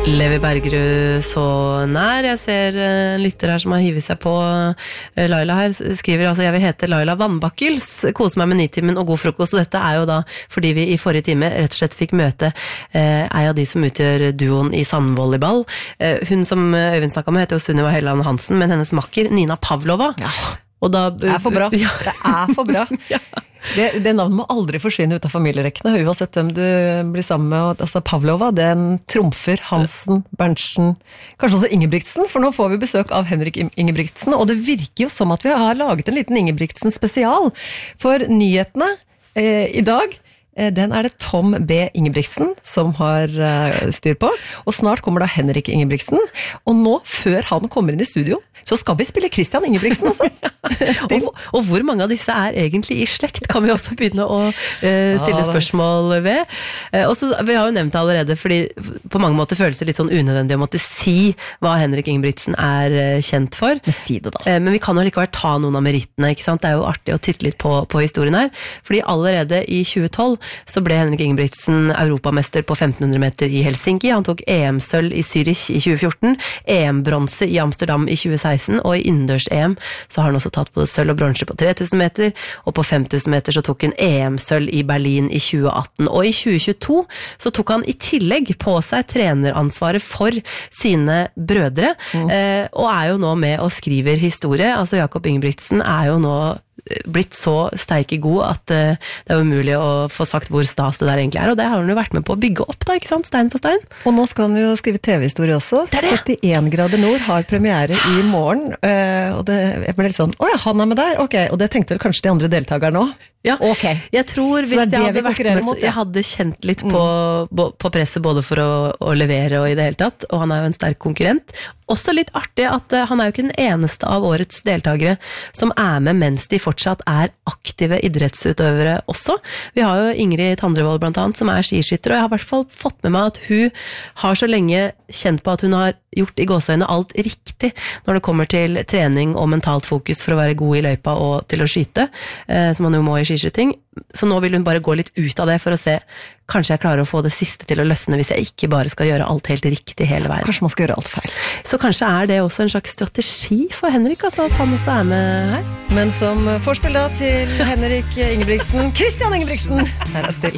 Levi Bergerud så nær. Jeg ser en lytter her som har hivet seg på. Laila her skriver altså, jeg vil hete Laila Vannbakkels, kose meg med Nitimen og god frokost. Og dette jo da fordi vi i forrige time rett og slett fikk møte av de som utgjør duoen i sandvolleyball. Hun som Øyvind snakket med heter jo Sunniva Helland Hansen, men hennes makker Nina Pavlova. Ja, og da, det for bra. Ja. Det for bra. Ja. Det navnet må aldri forsvinne ut av familierekkene, uansett hvem du blir sammen med. Altså Pavlova, den trumfer Hansen, Berntsen, kanskje også Ingebrigtsen, for nå får vi besøk av Henrik Ingebrigtsen, og det virker jo som at vi har laget en liten Ingebrigtsen spesial, for nyhetene i dag, den det Tom B. Ingebrigtsen som har styr på, og snart kommer da Henrik Ingebrigtsen, og nå, før han kommer inn i studio, så skal vi spille Christian Ingebrigtsen altså. og hvor mange av disse egentlig i slekt, kan vi også begynne å stille spørsmål ved. Og så, vi har jo nevnt det allerede, fordi på mange måter føles det litt sånn unødvendig å måtte si hva Henrik Ingebrigtsen kjent for. Men si det da. Men vi kan jo likevel ta noen av merittene, ikke sant? Det jo artig å titte litt på historien her, fordi allerede i 2012 så ble Henrik Ingebrigtsen europamester på 1500 meter i Helsinki. Han tok EM-sølv i Zürich i 2014, EM-bronse i Amsterdam i 2016, og i innendørs-EM så har han også tatt både sølv og bronse på 3000 meter, og på 5000 meter så tok han EM-sølv i Berlin i 2018. Og i 2022 så tok han i tillegg på seg treneransvaret for sine brødre, og jo nå med og skriver historie. Altså Jakob Ingebrigtsen jo nå blitt så steike god at det umulig å få sagt hvor stas det der egentlig og det har han jo vært med på å bygge opp da, ikke sant? Stein for stein. Og nå skal han jo skrive TV-historie også. 71 grader nord har premiere i morgen, og jeg ble litt sånn, åja, han med der, ok, og det tenkte vel kanskje de andre deltakerne også? Ja, okay. Jeg tror hvis jeg hadde vært med, mot, jeg hadde kjent litt på presset både for å levere og i det hele tatt, og han jo en sterk konkurrent. Også litt artig at han jo ikke den eneste av årets deltakere som med mens de fortsatt aktive idrettsutøvere også. Vi har jo Ingrid Tandrevold blant annet som skiskytter, og jeg har i hvert fall fått med meg at hun har så lenge kjent på at hun har gjort i gåseøyne alt riktig når det kommer til trening og mentalt fokus for å være god i løypa og til å skyte, som man jo må i skiskyting. Så nå vil hun bare gå litt ut av det for å se, kanskje jeg klarer å få det siste til å løsne hvis jeg ikke bare skal gjøre alt helt riktig hele veien. Kanskje man skal gjøre alt feil. Så kanskje det også en slags strategi for Henrik, altså at han også med her. Men som forspill da til Henrik Ingebrigtsen, Christian Ingebrigtsen, her still.